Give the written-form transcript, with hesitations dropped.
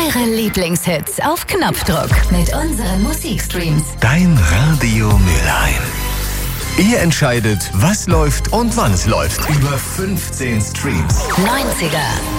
Eure Lieblingshits auf Knopfdruck mit unseren Musikstreams. Dein Radio Mülheim. Ihr entscheidet, was läuft und wann es läuft. Über 15 Streams. 90er.